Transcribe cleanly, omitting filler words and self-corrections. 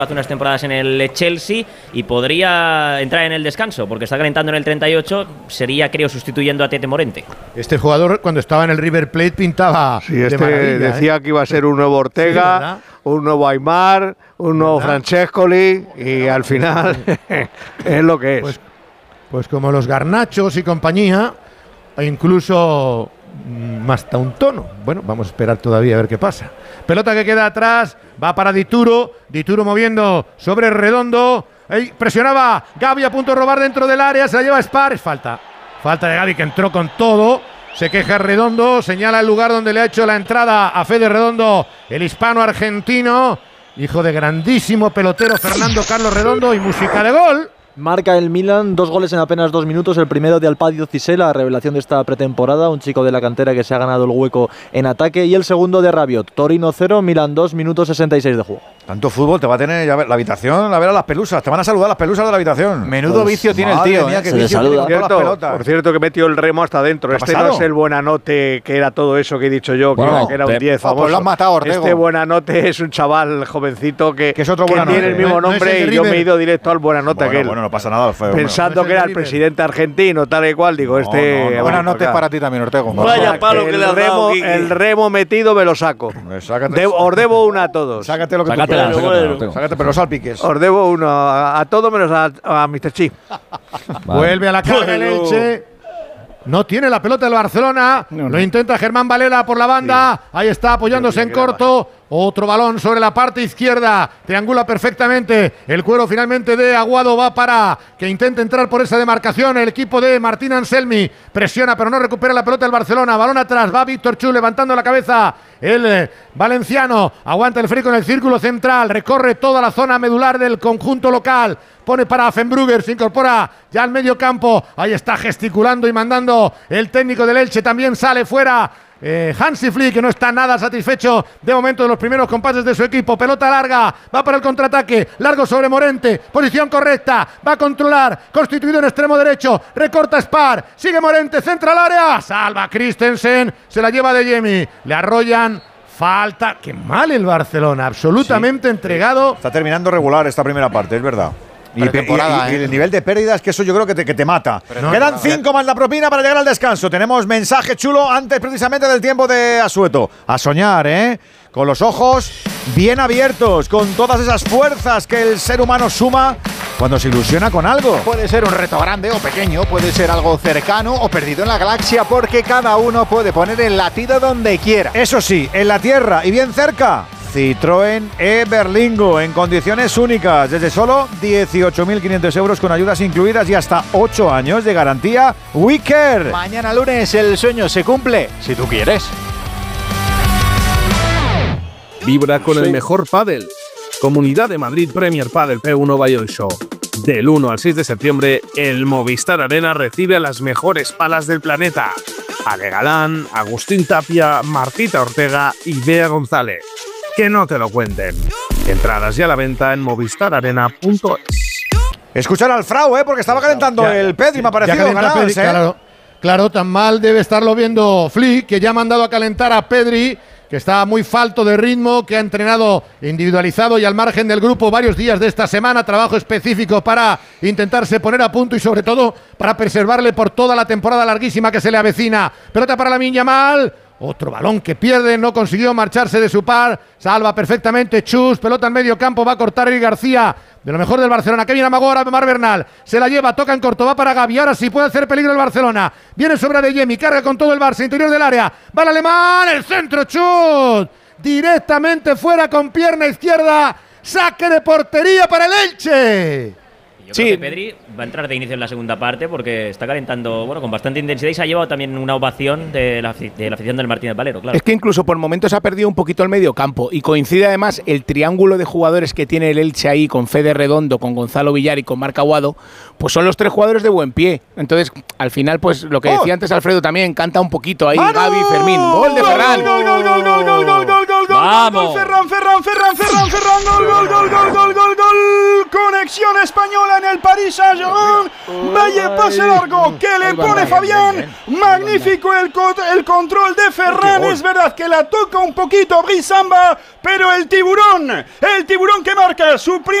hace unas temporadas en el Chelsea y podría entrar en el descanso porque está calentando en el 38, sería creo sustituyendo a Tete Morente. Este jugador cuando estaba en el River Plate pintaba de maravilla, decía que iba a ser un nuevo Ortega, sí, un nuevo Aimar, un nuevo Francescoli y al final es lo que es. Pues como los Garnachos y compañía, e incluso hasta un tono. Bueno, vamos a esperar todavía a ver qué pasa. Pelota que queda atrás, va para Dituro moviendo sobre Redondo. Ahí presionaba Gavi, a punto de robar dentro del área, se la lleva Spar. Falta de Gavi, que entró con todo. Se queja Redondo, señala el lugar donde le ha hecho la entrada a Fede Redondo, el hispano-argentino, hijo de grandísimo pelotero Fernando Carlos Redondo, y música de gol. Marca el Milan, 2 goles en apenas 2 minutos. El primero de Alpadio Cissé, la revelación de esta pretemporada, un chico de la cantera que se ha ganado el hueco en ataque. Y el segundo de Rabiot, Torino 0, Milan 2, minutos 66 de juego. Tanto fútbol, te va a tener ya la habitación, a ver a las pelusas, te van a saludar las pelusas de la habitación. Menudo vicio tiene el tío, mía, que vicio saluda. Por cierto, que metió el remo hasta adentro. Este no es el Buenanote, que era todo eso que he dicho yo, bueno, que era un 10 famoso. Pues lo han matado, Ortego. Este Buenanote es un chaval jovencito que es otro que Buenanote, tiene el mismo nombre, y yo me he ido directo al Buenanote aquel. Bueno, no pasa nada, feo. Pensando que era el presidente argentino, tal y cual, digo, Buenas noches para ti también, Ortego. Vaya palo que le has dado, el remo metido me lo saco. Os debo una a todos. Sácate lo que tú quieras. Sácate, pero no salpiques. Os debo uno a todos menos a Mr. Chi. Vuelve a la carga el Elche. No tiene la pelota el Barcelona. Lo intenta Germán Varela por la banda. Ahí está apoyándose en corto. Otro balón sobre la parte izquierda. Triangula perfectamente. El cuero finalmente de Aguado va para que intente entrar por esa demarcación. El equipo de Martín Anselmi presiona, pero no recupera la pelota el Barcelona. Balón atrás. Va Víctor Chu levantando la cabeza. El valenciano aguanta el frico en el círculo central. Recorre toda la zona medular del conjunto local. Pone para Affenbrugger. Se incorpora ya al medio campo. Ahí está gesticulando y mandando el técnico del Elche. También sale fuera Hansi Flick, que no está nada satisfecho de momento de los primeros compases de su equipo. Pelota larga, va para el contraataque, largo sobre Morente, posición correcta, va a controlar, constituido en extremo derecho, recorta Spar, sigue Morente, centra al área, salva Christensen, se la lleva de Jemi, le arrollan. Falta, qué mal el Barcelona, absolutamente entregado. Está terminando regular esta primera parte, es verdad. Y el nivel de pérdidas, que eso yo creo que te mata. Quedan 5 más la propina para llegar al descanso. Tenemos mensaje chulo antes precisamente del tiempo de Asueto. A soñar, con los ojos bien abiertos, con todas esas fuerzas que el ser humano suma cuando se ilusiona con algo. Puede ser un reto grande o pequeño, puede ser algo cercano o perdido en la galaxia, porque cada uno puede poner el latido donde quiera. Eso sí, en la Tierra y bien cerca. Citroën e-Berlingo en condiciones únicas, desde solo 18.500 euros con ayudas incluidas y hasta 8 años de garantía Wicker. Mañana lunes el sueño se cumple, si tú quieres. Vibra con el mejor pádel. Comunidad de Madrid Premier Padel P1 Bayern Show. Del 1 al 6 de septiembre, el Movistar Arena recibe a las mejores palas del planeta. Ale Galán, Agustín Tapia, Martita Ortega y Bea González. Que no te lo cuenten. Entradas ya a la venta en movistararena.es. Escuchar al Frau, porque estaba calentando el Pedri, me ha parecido ganas, Claro, tan mal debe estarlo viendo Flick, que ya ha mandado a calentar a Pedri, que está muy falto de ritmo, que ha entrenado individualizado y al margen del grupo varios días de esta semana, trabajo específico para intentarse poner a punto y sobre todo para preservarle por toda la temporada larguísima que se le avecina. Pelota para Lamine Yamal. Otro balón que pierde, no consiguió marcharse de su par, salva perfectamente Chus, pelota en medio campo, va a cortar Eric García, de lo mejor del Barcelona, que viene Amagora, Mar Bernal, se la lleva, toca en corto, va para Gavi, ahora sí puede hacer peligro el Barcelona, viene sobre Adeyemi, carga con todo el Barça, interior del área, va el alemán, el centro, Chus, directamente fuera con pierna izquierda, saque de portería para el Elche. Yo creo que Pedri va a entrar de inicio en la segunda parte porque está calentando con bastante intensidad y se ha llevado también una ovación de la afición del Martínez Valero, claro. Es que incluso por momentos ha perdido un poquito el medio campo y coincide además el triángulo de jugadores que tiene el Elche ahí con Fede Redondo, con Gonzalo Villar y con Marc Aguado, pues son los 3 jugadores de buen pie. Entonces, al final, pues lo que decía antes Alfredo también, canta un poquito ahí Gavi, Fermín. ¡Gol de Ferran! ¡Vamos! Ferran, gol. Conexión la española en el Paris Saint-Germain. Vaya pase largo que le pone Fabián. Magnífico el control de Ferran. Es verdad que la toca un poquito Brisamba, pero el tiburón que marca su